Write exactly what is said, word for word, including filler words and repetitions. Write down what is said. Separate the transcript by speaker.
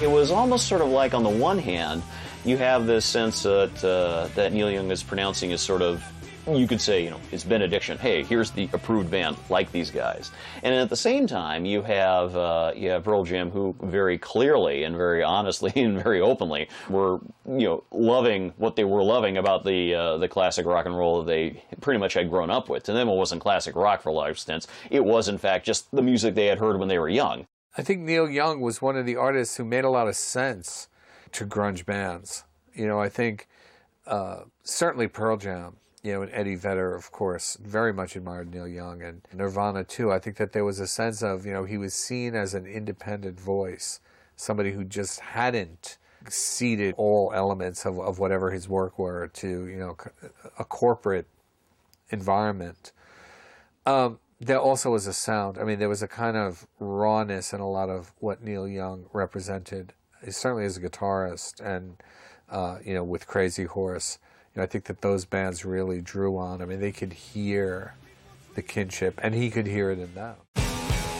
Speaker 1: It was almost sort of like, on the one hand, you have this sense that, uh, that Neil Young is pronouncing as sort of, you could say, you know, his benediction. Hey, here's the approved band, like these guys. And at the same time, you have uh, you have Pearl Jam, who very clearly and very honestly and very openly were, you know, loving what they were loving about the uh, the classic rock and roll that they pretty much had grown up with. To them, it wasn't classic rock for large stints. It was, in fact, just the music they had heard when they were young.
Speaker 2: I think Neil Young was one of the artists who made a lot of sense to grunge bands. You know, I think uh, certainly Pearl Jam. You know, and Eddie Vedder, of course, very much admired Neil Young, and Nirvana, too. I think that there was a sense of, you know, he was seen as an independent voice, somebody who just hadn't ceded all elements of, of whatever his work were to, you know, a corporate environment. Um, there also was a sound. I mean, there was a kind of rawness in a lot of what Neil Young represented, certainly as a guitarist, and, uh, you know, with Crazy Horse. You know, I think that those bands really drew on. I mean, they could hear the kinship, and he could hear it in them.